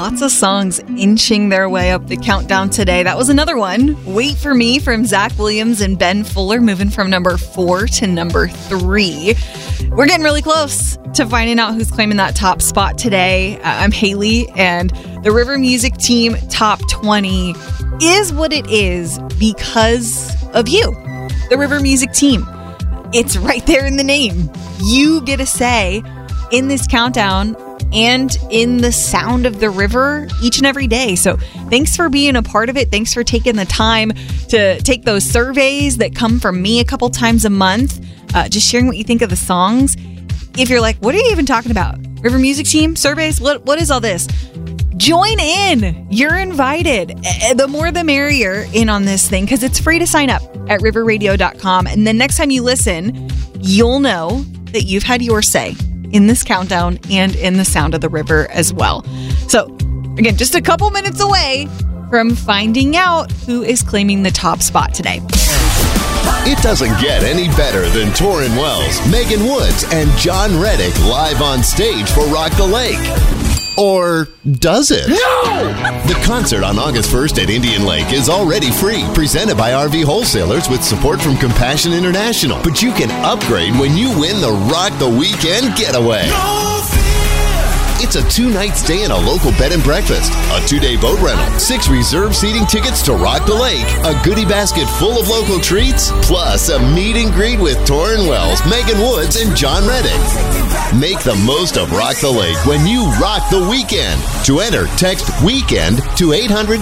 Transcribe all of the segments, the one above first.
Lots of songs inching their way up the countdown today. That was another one. Wait for Me from Zach Williams and Ben Fuller, moving from number 4 to number 3. We're getting really close to finding out who's claiming that top spot today. I'm Haley, and the River Music Team Top 20 is what it is because of you, the River Music Team. It's right there in the name. You get a say in this countdown and in the sound of the river each and every day. So thanks for being a part of it. Thanks for taking the time to take those surveys that come from me a couple times a month, just sharing what you think of the songs. If you're like, what are you even talking about? River Music Team surveys? What is all this? Join in. You're invited. The more the merrier in on this thing, because it's free to sign up at riverradio.com. And then next time you listen, you'll know that you've had your say in this countdown and in the sound of the river as well. So again, just a couple minutes away from finding out who is claiming the top spot today. It doesn't get any better than Torrin Wells, Megan Woods, and John Reddick live on stage for Rock the Lake. Or does it? No! The concert on August 1st at Indian Lake is already free, presented by RV Wholesalers with support from Compassion International. But you can upgrade when you win the Rock the Weekend Getaway. No fear! It's a 2-night stay in a local bed and breakfast, a 2-day boat rental, 6 reserved seating tickets to Rock the Lake, a goodie basket full of local treats, plus a meet and greet with Torrin Wells, Megan Woods, and John Reddick. Make the most of Rock the Lake when you rock the weekend. To enter, text WEEKEND to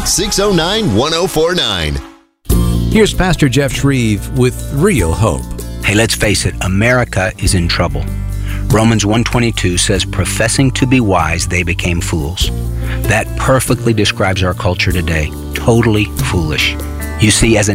800-609-1049. Here's Pastor Jeff Shreve with Real Hope. Hey, let's face it, America is in trouble. Romans 1:22 says, professing to be wise, they became fools. That perfectly describes our culture today. Totally foolish. You see, as a